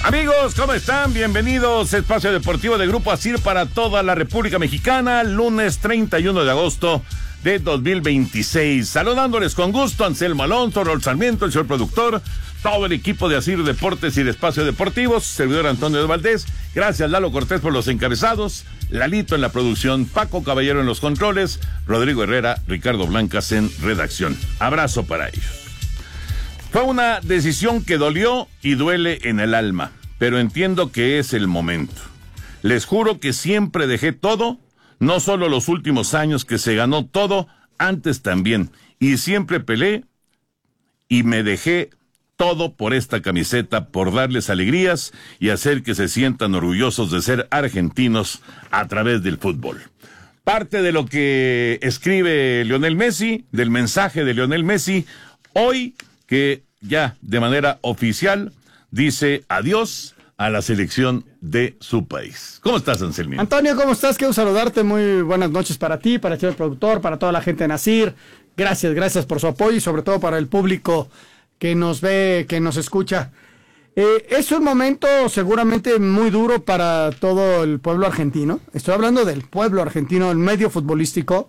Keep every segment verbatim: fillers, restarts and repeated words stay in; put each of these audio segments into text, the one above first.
Amigos, ¿cómo están? Bienvenidos a Espacio Deportivo de Grupo ASIR para toda la República Mexicana, lunes treinta y uno de agosto de dos mil veintiséis. Saludándoles con gusto, Anselmo Alonso, Raúl Sarmiento, el señor productor, todo el equipo de ASIR Deportes y de Espacio Deportivos, servidor Antonio de Valdés. Gracias, Lalo Cortés, por los encabezados, Lalito en la producción, Paco Caballero en los controles, Rodrigo Herrera, Ricardo Blancas en redacción. Abrazo para ellos. Fue una decisión que dolió y duele en el alma, pero entiendo que es el momento. Les juro que siempre dejé todo, no solo los últimos años que se ganó todo, antes también, y siempre peleé y me dejé todo por esta camiseta, por darles alegrías y hacer que se sientan orgullosos de ser argentinos a través del fútbol. Parte de lo que escribe Lionel Messi, del mensaje de Lionel Messi, hoy que ya de manera oficial dice adiós a la selección de su país. ¿Cómo estás, Anselmo? Antonio, ¿cómo estás? Quiero saludarte, muy buenas noches para ti, para el señor productor, para toda la gente en ASIR. Gracias, gracias por su apoyo y sobre todo para el público que nos ve, que nos escucha. Eh, es un momento seguramente muy duro para todo el pueblo argentino. Estoy hablando del pueblo argentino, el medio futbolístico.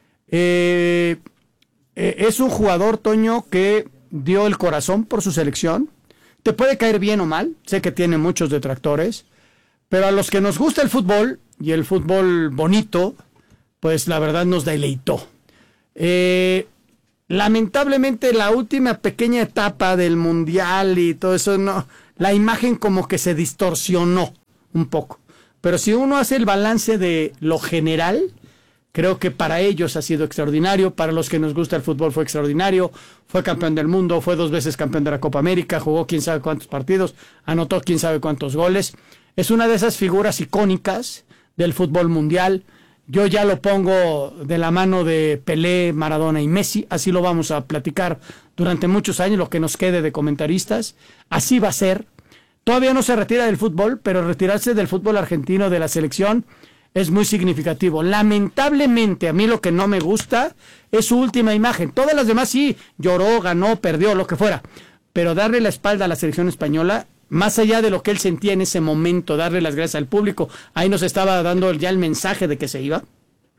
Eh, eh, es un jugador, Toño, que dio el corazón por su selección. Te puede caer bien o mal, sé que tiene muchos detractores, pero a los que nos gusta el fútbol, y el fútbol bonito, pues la verdad nos deleitó. Eh, lamentablemente la última pequeña etapa del Mundial y todo eso, no, la imagen como que se distorsionó un poco. Pero si uno hace el balance de lo general, creo que para ellos ha sido extraordinario, para los que nos gusta el fútbol fue extraordinario, fue campeón del mundo, fue dos veces campeón de la Copa América, jugó quién sabe cuántos partidos, anotó quién sabe cuántos goles. Es una de esas figuras icónicas del fútbol mundial. Yo ya lo pongo de la mano de Pelé, Maradona y Messi, así lo vamos a platicar durante muchos años, lo que nos quede de comentaristas. Así va a ser. Todavía no se retira del fútbol, pero retirarse del fútbol argentino, de la selección, es muy significativo. Lamentablemente, a mí lo que no me gusta es su última imagen. Todas las demás sí, lloró, ganó, perdió, lo que fuera. Pero darle la espalda a la selección española, más allá de lo que él sentía en ese momento, darle las gracias al público, ahí nos estaba dando ya el mensaje de que se iba.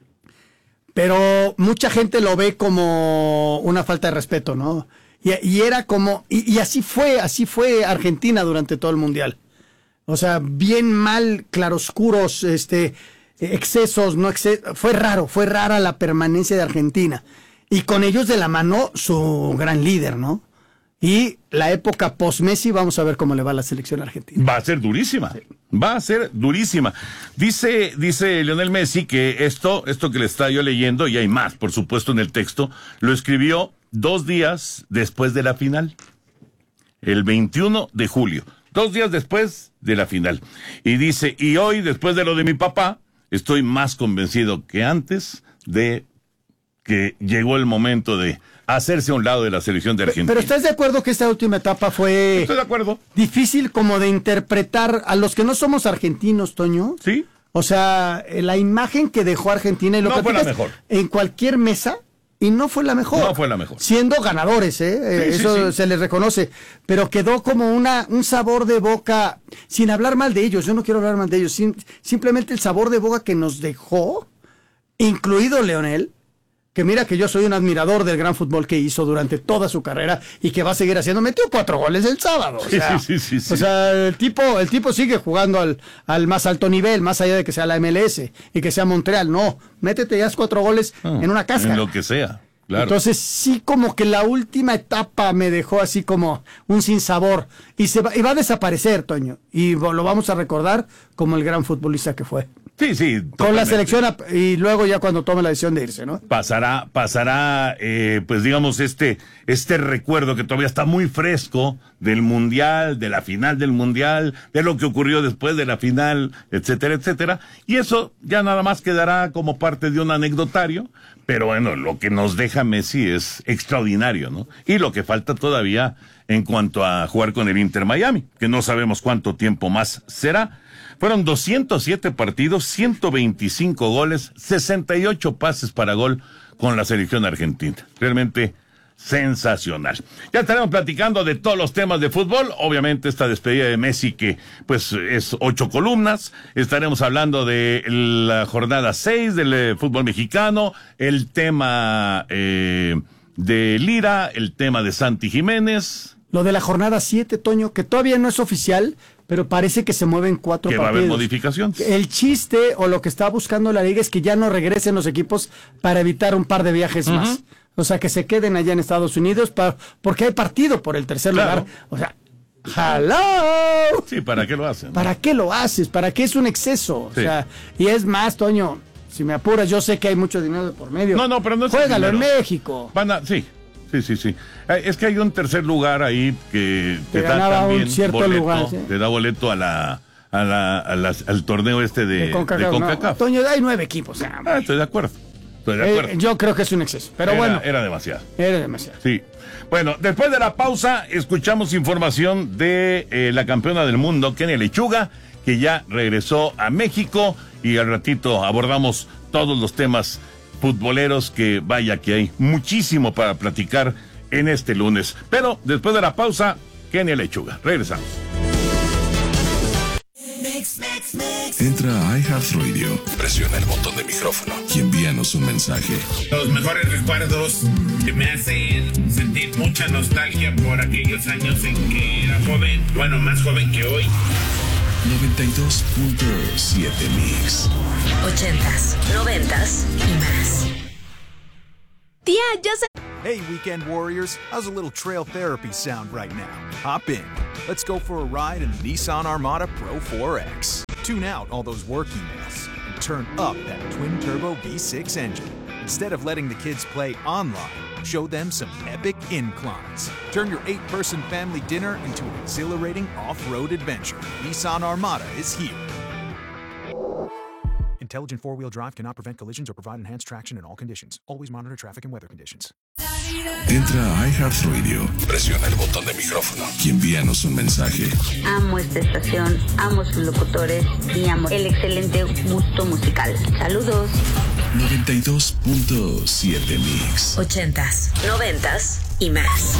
Pero mucha gente lo ve como una falta de respeto, ¿no? Y, y era como, y, y así fue, así fue Argentina durante todo el Mundial. O sea, bien mal, claroscuros, este... excesos, no excesos, fue raro, fue rara la permanencia de Argentina, y con ellos de la mano su gran líder, ¿no? Y la época post-Messi, vamos a ver cómo le va a la selección argentina. Va a ser durísima, sí. va a ser durísima. Dice, dice Lionel Messi que esto, esto que le está yo leyendo, y hay más, por supuesto, en el texto, lo escribió dos días después de la final, el veintiuno de julio, dos días después de la final. Y dice, y hoy, después de lo de mi papá, estoy más convencido que antes de que llegó el momento de hacerse a un lado de la selección de Argentina. Pero ¿estás de acuerdo que esta última etapa fue... Estoy de acuerdo. Difícil como de interpretar a los que no somos argentinos, Toño? Sí. O sea, la imagen que dejó Argentina y lo no que fue la mejor. En cualquier mesa, y no fue la mejor. No fue la mejor. Siendo ganadores, ¿eh? Sí, Eso sí, sí. se les reconoce. Pero quedó como una un sabor de boca, sin hablar mal de ellos. Yo no quiero hablar mal de ellos. Sin, simplemente el sabor de boca que nos dejó, incluido Lionel, que mira que yo soy un admirador del gran fútbol que hizo durante toda su carrera y que va a seguir haciendo. Metió cuatro goles el sábado. O sea, sí, sí, sí, sí. O sea el tipo, el tipo sigue jugando al, al más alto nivel, más allá de que sea la M L S y que sea Montreal. No, métete ya cuatro goles ah, en una cáscara. En lo que sea. Claro. Entonces sí, como que la última etapa me dejó así como un sinsabor y se va, y va a desaparecer, Toño, y lo vamos a recordar como el gran futbolista que fue. Sí, sí. Con totalmente. la selección y luego ya cuando tome la decisión de irse, ¿no? Pasará, pasará, eh, pues digamos, este, este recuerdo que todavía está muy fresco del Mundial, de la final del Mundial, de lo que ocurrió después de la final, etcétera, etcétera. Y eso ya nada más quedará como parte de un anecdotario, pero bueno, lo que nos deja Messi es extraordinario, ¿no? Y lo que falta todavía en cuanto a jugar con el Inter Miami, que no sabemos cuánto tiempo más será. Fueron doscientos siete partidos, ciento veinticinco goles, sesenta y ocho pases para gol con la selección argentina. Realmente sensacional. Ya estaremos platicando de todos los temas de fútbol, obviamente esta despedida de Messi que pues es ocho columnas, estaremos hablando de la jornada seis del eh, fútbol mexicano, el tema eh, de Lira, el tema de Santi Jiménez. Lo de la jornada siete, Toño, que todavía no es oficial, pero parece que se mueven cuatro que partidos. Va a haber modificaciones. El chiste o lo que está buscando la liga es que ya no regresen los equipos para evitar un par de viajes uh-huh. más. O sea, que se queden allá en Estados Unidos para, porque hay partido por el tercer claro. lugar. O sea, ¡hello! Sí, ¿para qué lo hacen? ¿Para qué lo haces? ¿Para qué es un exceso? Sí. O sea, y es más, Toño, si me apuras, yo sé que hay mucho dinero de por medio. No, no, pero no es Juégalo en México. Van a, sí, sí, sí, sí. Es que hay un tercer lugar ahí que te da también un cierto boleto, lugar, ¿sí? te da boleto a la, a la, a la al torneo este de, de CONCACAF. De CONCACAF. No, Toño, hay nueve equipos. O sea, ah, estoy de acuerdo. Estoy de acuerdo. Eh, yo creo que es un exceso, pero era, bueno. Era demasiado. Era demasiado. Sí. Bueno, después de la pausa, escuchamos información de eh, la campeona del mundo, Kenia Lechuga, que ya regresó a México, y al ratito abordamos todos los temas futboleros, que vaya que hay muchísimo para platicar en este lunes. Pero después de la pausa, Kenia Lechuga. Regresamos. Entra a iHeartRadio, presiona el botón de micrófono y envíanos un mensaje. Los mejores recuerdos que me hacen sentir mucha nostalgia por aquellos años en que era joven, bueno, más joven que hoy. noventa y dos punto siete Mix. Ochentas, noventas y más. Tía, yo sé. Hey, Weekend Warriors, how's a little trail therapy sound right now? Hop in. Let's go for a ride in the Nissan Armada Pro four X. Tune out all those work emails and turn up that twin-turbo V six engine. Instead of letting the kids play online, show them some epic inclines. Turn your eight-person family dinner into an exhilarating off-road adventure. Nissan Armada is here. Intelligent four-wheel drive cannot prevent collisions or provide enhanced traction in all conditions. Always monitor traffic and weather conditions. Entra a iHeartRadio, presiona el botón de micrófono y envíanos un mensaje. Amo esta estación, amo sus locutores y amo el excelente gusto musical. Saludos. noventa y dos punto siete Mix. Ochentas, noventas y más.